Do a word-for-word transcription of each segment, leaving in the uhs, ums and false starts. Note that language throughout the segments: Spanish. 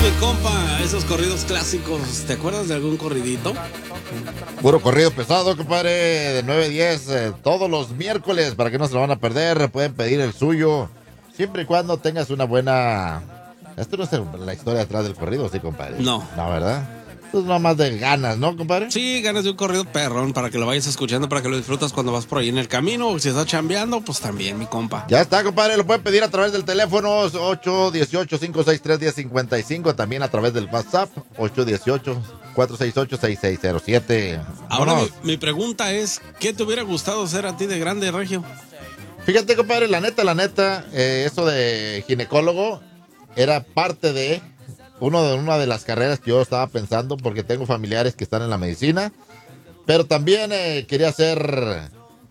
mi compa, esos corridos clásicos. ¿Te acuerdas de algún corridito? Puro corrido pesado, compadre, de nueve a diez, eh, todos los miércoles, para que no se lo van a perder. Pueden pedir el suyo, siempre y cuando tengas una buena... Esto no es la historia detrás del corrido, ¿sí, compadre? No. No, ¿verdad? Esto es nada más de ganas, ¿no, compadre? Sí, ganas de un corrido perrón, para que lo vayas escuchando, para que lo disfrutas cuando vas por ahí en el camino, o si estás chambeando, pues también, mi compa. Ya está, compadre, lo pueden pedir a través del teléfono ocho uno ocho, cinco seis tres, uno cero cinco cinco, también a través del WhatsApp ocho uno ocho, cuatro seis ocho, seis seis cero siete. Ahora mi, mi pregunta es, ¿qué te hubiera gustado ser a ti de grande, Regio? Fíjate, compadre, la neta, la neta, eh, eso de ginecólogo era parte de uno de una de las carreras que yo estaba pensando, porque tengo familiares que están en la medicina, pero también eh, quería ser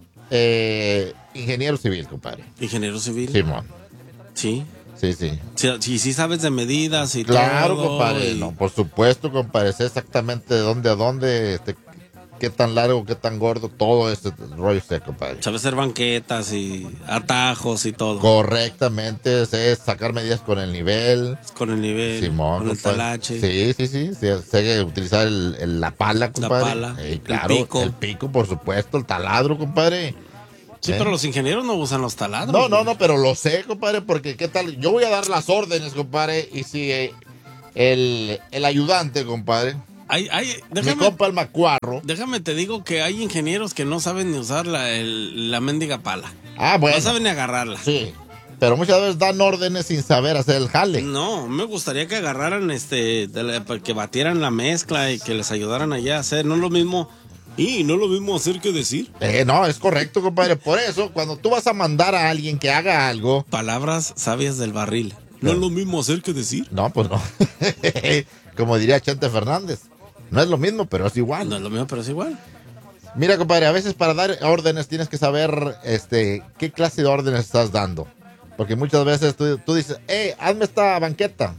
eh, ingeniero civil, compadre. ¿Ingeniero civil? Simón. Sí. Sí, sí. Sí, sí, sí sabes de medidas y claro, todo. compadre. Y... No, por supuesto, compadre. Sé exactamente de dónde a dónde, este, qué tan largo, qué tan gordo, todo este rollo sé, compadre. Sabes hacer banquetas y atajos y todo. Correctamente, sé sacar medidas con el nivel. Con el nivel, Simón, con el compadre. talache. Sí, sí, sí. Sé, sé utilizar el, el- la pala, compadre. La pala, Eh, el claro, pico. El pico, por supuesto, el taladro, compadre. Sí, ¿Eh? pero los ingenieros no usan los taladros. No, no, güey. no, pero lo sé, compadre, porque qué tal, yo voy a dar las órdenes, compadre, y si eh, el, el ayudante, compadre, Hay, hay, mi déjame, compa el macuarro. déjame te digo que hay ingenieros que no saben ni usar la, el- la mendiga pala. Ah, bueno. No saben ni agarrarla. Sí, pero muchas veces dan órdenes sin saber hacer el jale. No, me gustaría que agarraran, este, de la- que batieran la mezcla y que les ayudaran allá a hacer. No es lo mismo, y no es lo mismo hacer que decir. Eh, no, es correcto, compadre. Por eso, cuando tú vas a mandar a alguien que haga algo, Palabras sabias del barril. No es lo mismo hacer que decir. no, pues no. Como diría Chente Fernández, no es lo mismo, pero es igual. No es lo mismo, pero es igual. Mira, compadre, a veces para dar órdenes tienes que saber este, qué clase de órdenes estás dando. Porque muchas veces tú, tú dices, eh, hazme esta banqueta.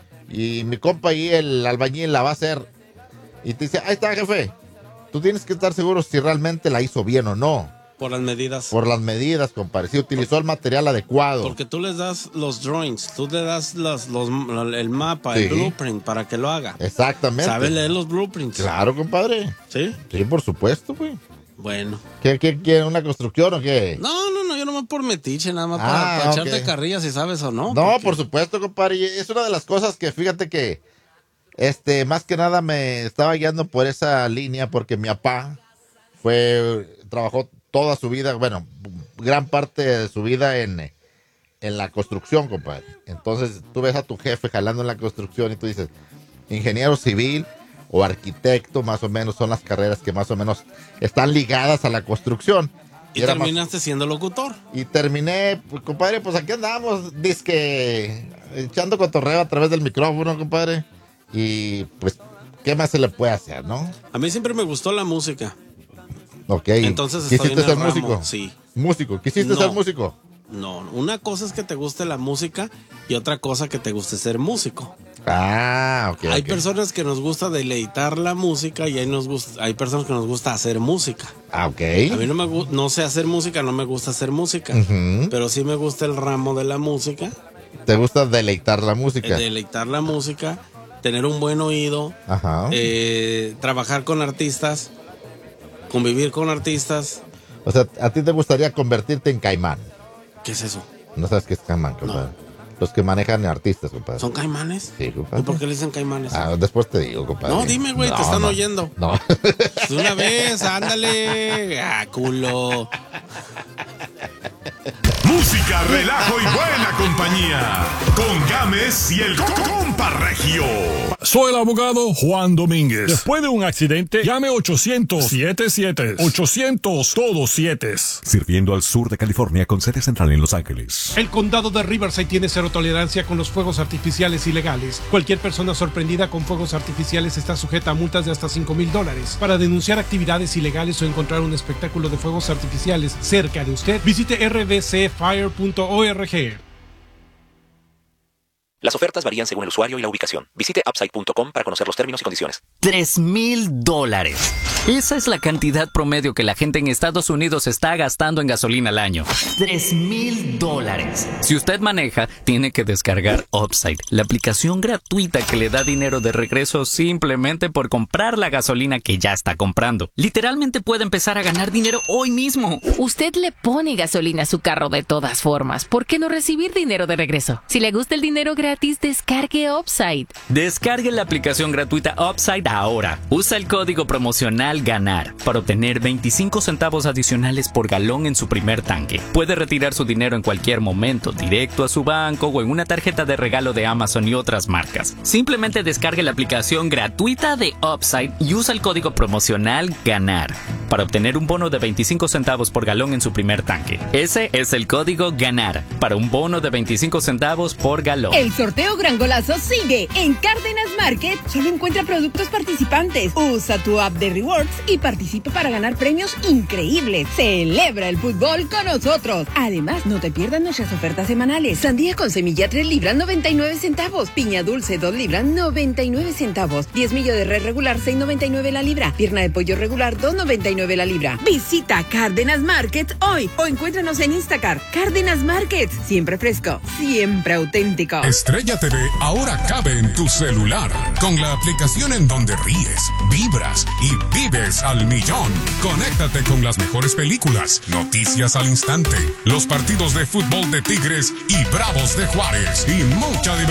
Y mi compa ahí, el albañil, la va a hacer. Y te dice, ahí está, jefe. Tú tienes que estar seguro si realmente la hizo bien o no. Por las medidas. Por las medidas, compadre. Si utilizó el material adecuado. Porque tú les das los drawings, tú le das los, los, el mapa, Sí. el blueprint para que lo haga. Exactamente. ¿Sabe leer los blueprints? Claro, compadre. ¿Sí? Sí, por supuesto, güey. Bueno. ¿Qué, qué quiere? ¿Una construcción o qué? No, no, no, yo nomás por metiche, nada más Ah, para, para ok. echarte carrilla si sabes o no. No, porque- por supuesto, compadre. Y es una de las cosas que fíjate que, este, más que nada me estaba guiando por esa línea porque mi papá fue, trabajó toda su vida, bueno, gran parte de su vida en, en la construcción, compadre. Entonces, tú ves a tu jefe jalando en la construcción y tú dices, ingeniero civil o arquitecto, más o menos son las carreras que más o menos están ligadas a la construcción. Y era más- terminaste siendo locutor. y terminé, pues, compadre, pues aquí andamos, dizque echando cotorreo a través del micrófono, compadre. Y pues, ¿qué más se le puede hacer, no? A mí siempre me gustó la música. Ok. Entonces estoy ¿Quisiste en ser el ramo, músico? sí. Músico. ¿Quisiste No. ser músico? No, una cosa es que te guste la música y otra cosa que te guste ser músico. Ah, ok. Hay ok. personas que nos gusta deleitar la música y hay, nos gusta, hay personas que nos gusta hacer música. Ah, ok. A mí no me gu- no sé hacer música, no me gusta hacer música, Ujú. pero sí me gusta el ramo de la música, ¿Te gusta deleitar la eh, música? deleitar la música, tener un buen oído, Ajá. eh, trabajar con artistas, convivir con artistas. O sea, ¿a ti te gustaría convertirte en caimán? ¿Qué es eso? No sabes qué es caimán, compadre. Los que manejan artistas, compadre. ¿Son caimanes? Sí, ¿Y compadre. por qué le dicen caimanes? Ah, después te digo, compadre. No, dime, güey, te No, están no, oyendo. No. De una vez, ándale. Ah, culo. Música, relajo y buena compañía. Con Gámez y el compa Regio. Soy el abogado Juan Domínguez. Después de un accidente, llame ochocientos, siete siete, ochocientos, todos siete. Sirviendo al sur de California con sede central en Los Ángeles. El condado de Riverside tiene cero tolerancia con los fuegos artificiales ilegales. Cualquier persona sorprendida con fuegos artificiales está sujeta a multas de hasta cinco mil dólares. Para denunciar actividades ilegales o encontrar un espectáculo de fuegos artificiales cerca de usted, visite r b c fire punto org. Las ofertas varían según el usuario y la ubicación. Visite upside punto com para conocer los términos y condiciones. Tres mil dólares. Esa es la cantidad promedio que la gente en Estados Unidos está gastando en gasolina al año. Tres mil dólares. Si usted maneja, tiene que descargar Upside, la aplicación gratuita que le da dinero de regreso simplemente por comprar la gasolina que ya está comprando. Literalmente puede empezar a ganar dinero hoy mismo. Usted le pone gasolina a su carro de todas formas. ¿Por qué no recibir dinero de regreso? Si le gusta el dinero gratis, descargue Upside. Descargue la aplicación gratuita Upside ahora. Usa el código promocional GANAR para obtener veinticinco centavos adicionales por galón en su primer tanque. Puede retirar su dinero en cualquier momento, directo a su banco o en una tarjeta de regalo de Amazon y otras marcas. Simplemente descargue la aplicación gratuita de Upside y usa el código promocional GANAR para obtener un bono de veinticinco centavos por galón en su primer tanque. Ese es el código GANAR para un bono de veinticinco centavos por galón. El sorteo Gran Golazo sigue. En Cárdenas Market solo encuentra productos participantes. Usa tu app de Rewards y participa para ganar premios increíbles. Celebra el fútbol con nosotros. Además, no te pierdas nuestras ofertas semanales. Sandía con semilla tres libras noventa y nueve centavos. Piña dulce dos libras noventa y nueve centavos. diez millo de res regular seis noventa y nueve la libra. Pierna de pollo regular dos noventa y nueve la libra. Visita Cárdenas Market hoy o encuéntranos en Instacart. Cárdenas Market, siempre fresco, siempre auténtico. Estrella T V ahora cabe en tu celular con la aplicación en donde ríes, vibras y vives al millón. Conéctate con las mejores películas, noticias al instante, los partidos de fútbol de Tigres y Bravos de Juárez y mucha diversión.